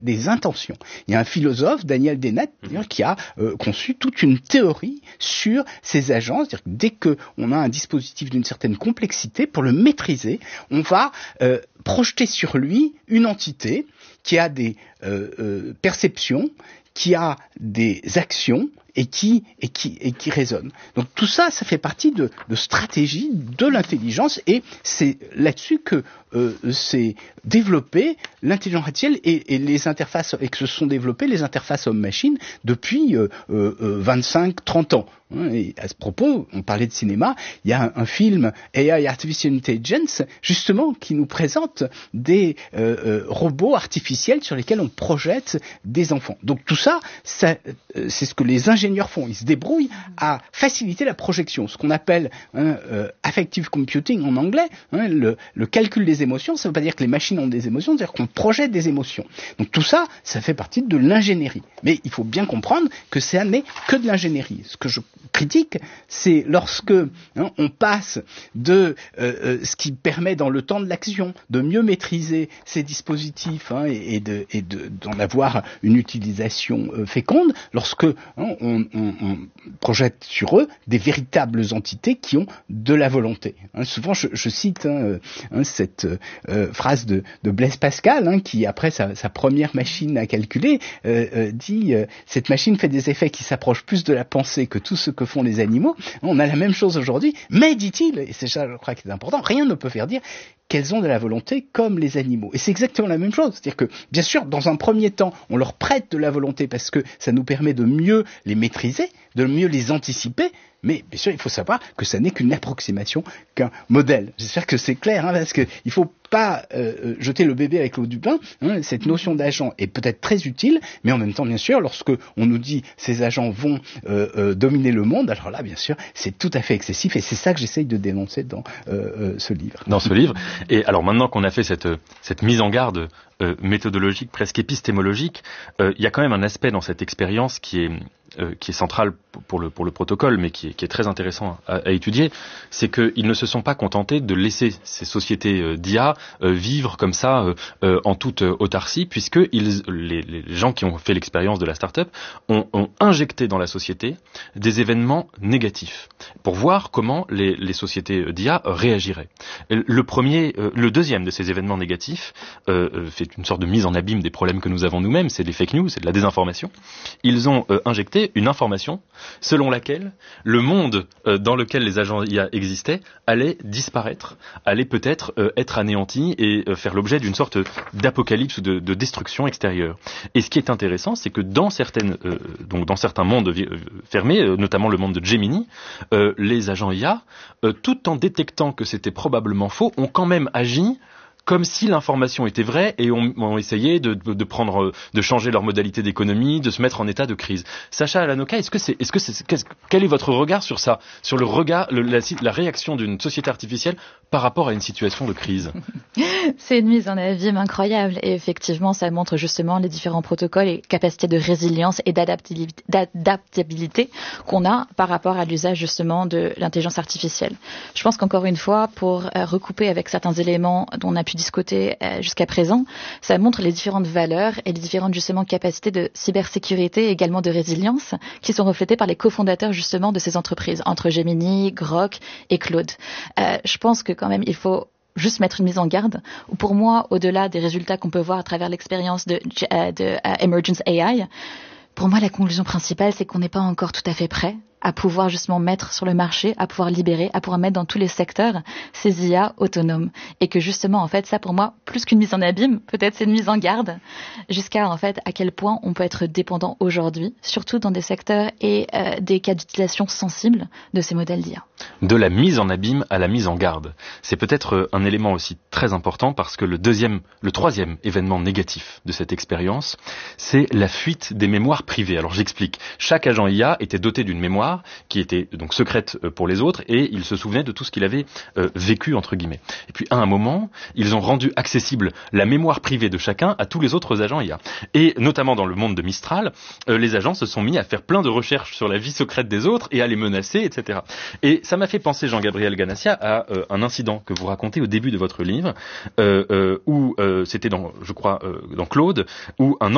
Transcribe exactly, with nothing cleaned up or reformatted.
des intentions. Il y a un philosophe, Daniel Dennett, qui a euh, conçu toute une théorie sur ces agents. C'est-à-dire que dès qu'on a un dispositif d'une certaine complexité, pour le maîtriser, on va euh, projeter sur lui une entité qui a des euh, euh, perceptions, qui a des actions et qui et qui et qui résonne. Donc tout ça, ça fait partie de, de stratégie de l'intelligence, et c'est là-dessus que euh, s'est développé l'intelligence artificielle et, et les interfaces, et que se sont développées les interfaces homme-machine depuis euh, euh, vingt-cinq trente ans. Et à ce propos, on parlait de cinéma, il y a un, un film A I Artificial Intelligence, justement, qui nous présente des euh, euh, robots artificiels sur lesquels on projette des enfants. Donc tout ça, ça euh, c'est ce que les ingénieurs font. Ils se débrouillent à faciliter la projection, ce qu'on appelle hein, euh, affective computing en anglais, hein, le, le calcul des émotions. Ça ne veut pas dire que les machines ont des émotions, c'est-à-dire qu'on projette des émotions. Donc tout ça, ça fait partie de l'ingénierie. Mais il faut bien comprendre que ça n'est que de l'ingénierie. Ce que je critique, c'est lorsque hein, on passe de euh, euh, ce qui permet dans le temps de l'action de mieux maîtriser ces dispositifs hein, et, et, de, et de, d'en avoir une utilisation euh, féconde, lorsque hein, on, on, on projette sur eux des véritables entités qui ont de la volonté. Hein, souvent, je, je cite hein, hein, cette euh, phrase de, de Blaise Pascal, hein, qui après sa, sa première machine à calculer euh, euh, dit euh, « Cette machine fait des effets qui s'approchent plus de la pensée que tout ce que font les animaux ». On a la même chose aujourd'hui, mais dit-il, et c'est ça je crois qui est important, rien ne peut faire dire qu'elles ont de la volonté comme les animaux. Et c'est exactement la même chose. C'est-à-dire que, bien sûr, dans un premier temps, on leur prête de la volonté parce que ça nous permet de mieux les maîtriser, de mieux les anticiper, mais bien sûr, il faut savoir que ça n'est qu'une approximation, qu'un modèle. J'espère que c'est clair, hein, parce qu'il ne faut pas euh, jeter le bébé avec l'eau du bain. Hein, cette notion d'agent est peut-être très utile, mais en même temps, bien sûr, lorsque on nous dit ces agents vont euh, euh, dominer le monde, alors là, bien sûr, c'est tout à fait excessif, et c'est ça que j'essaye de dénoncer dans euh, euh, ce livre. Dans ce livre. Et alors maintenant qu'on a fait cette, cette mise en garde euh, méthodologique, presque épistémologique, euh, il y a quand même un aspect dans cette expérience qui est Euh, qui est central pour le, pour le protocole, mais qui est, qui est très intéressant à, à étudier, c'est qu'ils ne se sont pas contentés de laisser ces sociétés euh, d'I A euh, vivre comme ça euh, euh, en toute euh, autarcie, puisque ils, les, les gens qui ont fait l'expérience de la start-up ont, ont injecté dans la société des événements négatifs pour voir comment les, les sociétés d'I A réagiraient. Le premier, euh, le deuxième de ces événements négatifs euh, fait une sorte de mise en abîme des problèmes que nous avons nous-mêmes, c'est des fake news, c'est de la désinformation. Ils ont euh, injecté une information selon laquelle le monde euh, dans lequel les agents I A existaient allait disparaître, allait peut-être euh, être anéanti et euh, faire l'objet d'une sorte d'apocalypse ou de, de destruction extérieure. Et ce qui est intéressant, c'est que dans certaines, euh, donc dans certains mondes vi- fermés, euh, notamment le monde de Gemini, euh, les agents I A, euh, tout en détectant que c'était probablement faux, ont quand même agi comme si l'information était vraie et ont, ont essayé de, de, de prendre, de changer leur modalité d'économie, de se mettre en état de crise. Sacha Alanoka, est-ce que c'est, est-ce que c'est, quel est votre regard sur ça, sur le regard, le, la, la réaction d'une société artificielle par rapport à une situation de crise? C'est une mise en abîme incroyable et effectivement, ça montre justement les différents protocoles et capacités de résilience et d'adaptabilité, d'adaptabilité qu'on a par rapport à l'usage justement de l'intelligence artificielle. Je pense qu'encore une fois, pour euh, recouper avec certains éléments dont on a pu discuter euh, jusqu'à présent, ça montre les différentes valeurs et les différentes justement capacités de cybersécurité et également de résilience qui sont reflétées par les cofondateurs justement de ces entreprises, entre Gemini, Grok et Claude. Euh, je pense que quand même il faut juste mettre une mise en garde. Pour moi, au-delà des résultats qu'on peut voir à travers l'expérience de, de, de uh, Emergence A I, pour moi la conclusion principale c'est qu'on n'est pas encore tout à fait prêt à pouvoir justement mettre sur le marché, à pouvoir libérer, à pouvoir mettre dans tous les secteurs ces I A autonomes. Et que justement, en fait, ça pour moi, plus qu'une mise en abîme, peut-être c'est une mise en garde, jusqu'à en fait à quel point on peut être dépendant aujourd'hui, surtout dans des secteurs et euh, des cas d'utilisation sensibles de ces modèles d'I A. De la mise en abîme à la mise en garde. C'est peut-être un élément aussi très important parce que le deuxième, le troisième événement négatif de cette expérience, c'est la fuite des mémoires privées. Alors j'explique. Chaque agent I A était doté d'une mémoire qui était donc secrète pour les autres et il se souvenait de tout ce qu'il avait euh, vécu entre guillemets. Et puis à un moment, ils ont rendu accessible la mémoire privée de chacun à tous les autres agents I A. Et notamment dans le monde de Mistral, euh, les agents se sont mis à faire plein de recherches sur la vie secrète des autres et à les menacer, et cetera. Et ça m'a fait penser, Jean-Gabriel Ganassia, à euh, un incident que vous racontez au début de votre livre, euh, euh, où euh, c'était dans, je crois, euh, dans Claude, où un